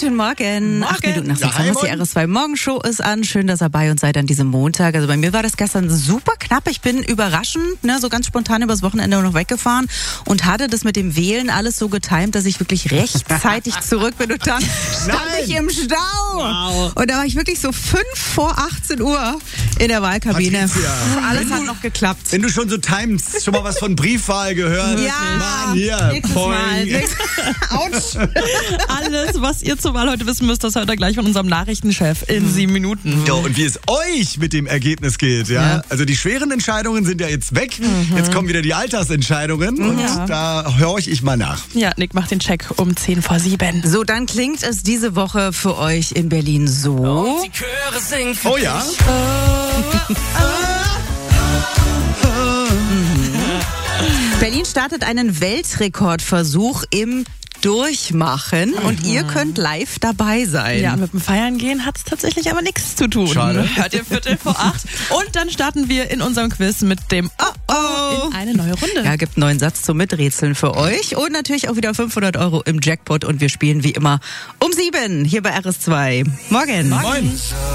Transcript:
Guten Morgen. 8 Minuten nach 6 haben wir die RS2 Morgenshow ist an. Schön, dass ihr bei uns seid an diesem Montag. Also bei mir war das gestern super knapp. Ich bin überraschend, so ganz spontan übers Wochenende noch weggefahren und hatte das mit dem Wählen alles so getimt, dass ich wirklich rechtzeitig zurück bin und dann stand ich im Stau. Wow. Und da war ich wirklich so 5 vor 18 Uhr in der Wahlkabine. Patricia, alles hat noch geklappt. Wenn du schon so timest, schon mal was von Briefwahl gehört? Ja, Mann, hier. nächstes Mal. Autsch. Alles, was ihr zur Wahl heute wissen müsst, das hört ihr gleich von unserem Nachrichtenchef in 7 Minuten. Ja, und wie es euch mit dem Ergebnis geht, ja? Also die schweren Entscheidungen sind ja jetzt weg. Jetzt kommen wieder die Alltagsentscheidungen und da höre ich mal nach. Ja, Nick macht den Check um 10 vor 7. So, dann klingt es diese Woche für euch in Berlin so. Und die Chöre singen für Oh ja? Berlin startet einen Weltrekordversuch im Durchmachen und ihr könnt live dabei sein. Ja, mit dem Feiern gehen hat es tatsächlich aber nichts zu tun. Schade. Hört ihr 7:45. Und dann starten wir in unserem Quiz mit dem Oh-Oh in eine neue Runde. Ja, gibt einen neuen Satz zum Miträtseln für euch und natürlich auch wieder 500 € im Jackpot und wir spielen wie immer um 7 hier bei RS2. Morgen. Moin.